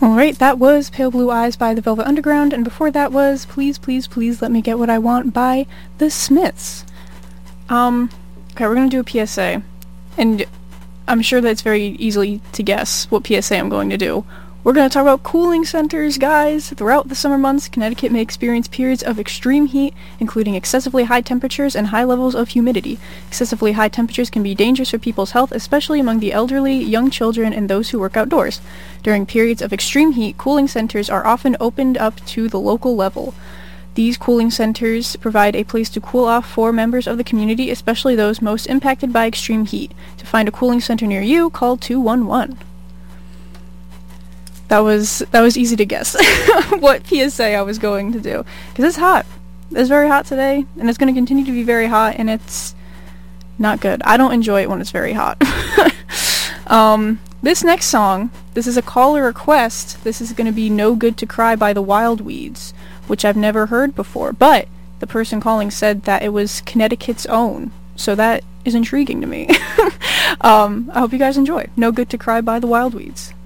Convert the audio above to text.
Alright, that was Pale Blue Eyes by the Velvet Underground, and before that was Please, Please, Please Let Me Get What I Want by The Smiths. Okay, we're gonna do a PSA, and I'm sure that it's very easily to guess what PSA I'm going to do. We're going to talk about cooling centers, guys. Throughout the summer months, Connecticut may experience periods of extreme heat, including excessively high temperatures and high levels of humidity. Excessively high temperatures can be dangerous for people's health, especially among the elderly, young children, and those who work outdoors. During periods of extreme heat, cooling centers are often opened up to the local level. These cooling centers provide a place to cool off for members of the community, especially those most impacted by extreme heat. To find a cooling center near you, call 211. That was easy to guess what PSA I was going to do. Because it's hot. It's very hot today, and it's going to continue to be very hot, and it's not good. I don't enjoy it when it's very hot. This next song, this is a caller request. This is going to be No Good to Cry by the Wild Weeds, which I've never heard before. But the person calling said that it was Connecticut's own, so that is intriguing to me. I hope you guys enjoy No Good to Cry by the Wild Weeds.